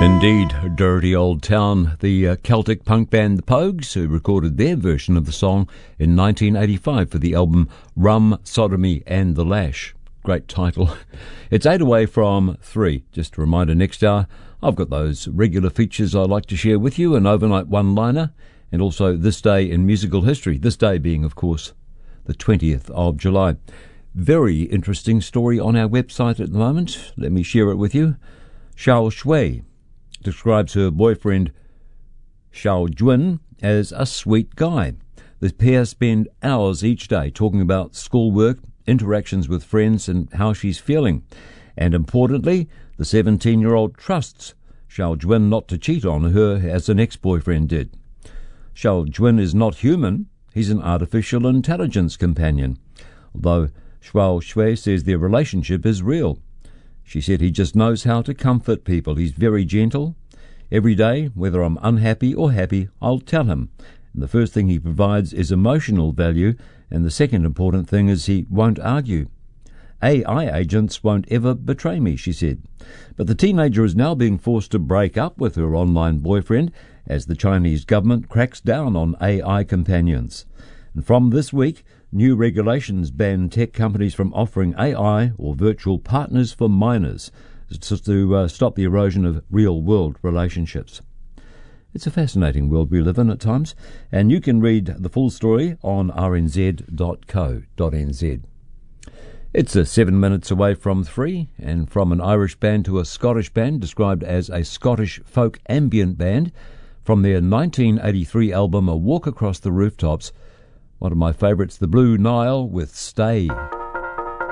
Indeed, Dirty Old Town, the Celtic punk band The Pogues, who recorded their version of the song in 1985 for the album Rum, Sodomy and the Lash. Great title. It's 8 away from 3. Just a reminder, next hour, I've got those regular features I'd like to share with you, an overnight one-liner, and also This Day in Musical History, this day being, of course, the 20th of July. Very interesting story on our website at the moment. Let me share it with you. Xiao Shui describes her boyfriend Xiao Jun as a sweet guy. The pair spend hours each day talking about schoolwork, interactions with friends and how she's feeling. And importantly, the 17-year-old trusts Xiao Jun not to cheat on her as an ex-boyfriend did. Xiao Jun is not human, he's an artificial intelligence companion, although Xiao Shui says their relationship is real. She said he just knows how to comfort people. He's very gentle. Every day, whether I'm unhappy or happy, I'll tell him. And the first thing he provides is emotional value, and the second important thing is he won't argue. AI agents won't ever betray me, she said. But the teenager is now being forced to break up with her online boyfriend as the Chinese government cracks down on AI companions. And from this week, new regulations ban tech companies from offering AI or virtual partners for minors to stop the erosion of real-world relationships. It's a fascinating world we live in at times, and you can read the full story on rnz.co.nz. It's 7 minutes away from 3, and from an Irish band to a Scottish band described as a Scottish folk ambient band, from their 1983 album A Walk Across the Rooftops, one of my favourites, the Blue Nile with Stay.